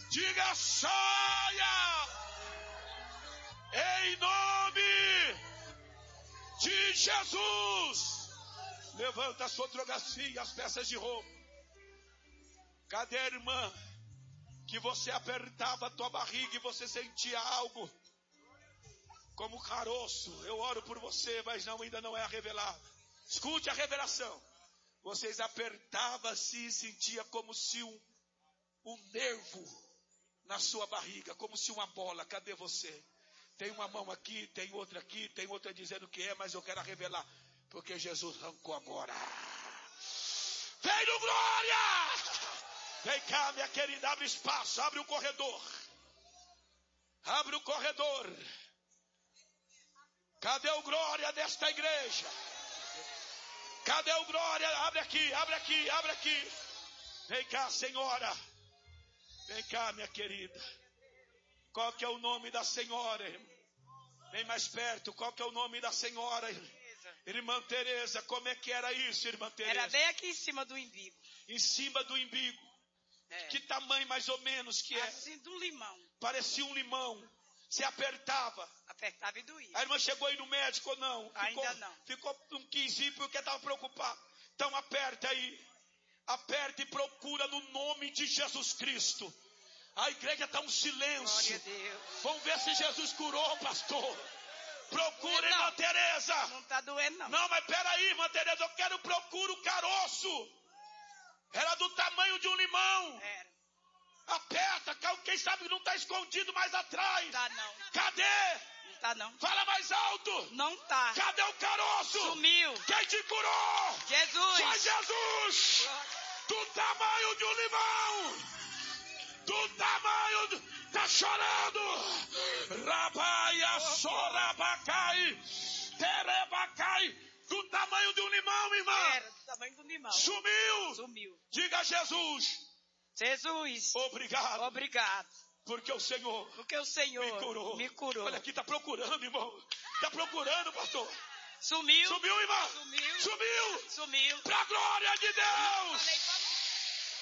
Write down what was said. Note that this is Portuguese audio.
Diga: saia! Em nome de Jesus. Levanta a sua drogacia, as peças de roupa. Cadê a irmã que você apertava a tua barriga e você sentia algo como caroço? Eu oro por você, mas ainda não é revelado. Escute a revelação. Vocês apertavam assim e sentia como se um nervo na sua barriga, como se uma bola. Cadê você? Tem uma mão aqui, tem outra dizendo que é, mas eu quero revelar, porque Jesus arrancou agora. Vem no glória! Vem cá, minha querida, abre espaço, abre o corredor. Abre o corredor. Cadê o glória desta igreja? Cadê o glória? Abre aqui, abre aqui, abre aqui. Vem cá, senhora. Vem cá, minha querida. Qual que é o nome da senhora? Vem mais perto. Qual que é o nome da senhora? Irmã Tereza, como é que era isso, irmã Tereza? Era bem aqui em cima do umbigo. Em cima do umbigo. É. Que tamanho mais ou menos que é? Assim, de um limão. Parecia um limão. Você apertava. Apertava e doía. A irmã chegou aí no médico ou não? Ainda não. Ficou um quinzinho porque estava preocupado. Então aperta aí. Aperta e procura no nome de Jesus Cristo. A igreja está um silêncio. Glória a Deus. Vamos ver se Jesus curou, pastor. Procura, irmã Tereza. Não está doendo, não. Não, mas peraí, irmã Tereza, eu procuro o caroço. Era do tamanho de um limão. Era. Aperta, quem sabe não está escondido mais atrás. Tá não. Cadê? Não tá não. Fala mais alto. Não tá. Cadê o caroço? Sumiu. Quem te curou? Jesus. Foi Jesus. Do tamanho de um limão. Do tamanho tá chorando. Rabaia sorabacai. Terebacai. Do tamanho de um limão, irmã. Era do tamanho do limão. Sumiu. Sumiu. Diga: Jesus. Jesus. Obrigado. Obrigado. Porque o Senhor me curou. Olha aqui, está procurando, irmão. Está procurando, pastor. Sumiu. Sumiu, irmão. Sumiu. Sumiu. Sumiu. Para a glória de Deus.